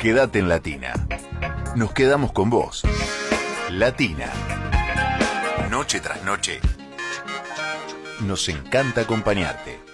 Quédate en Latina. Nos quedamos con vos. Latina. Noche tras noche. Nos encanta acompañarte.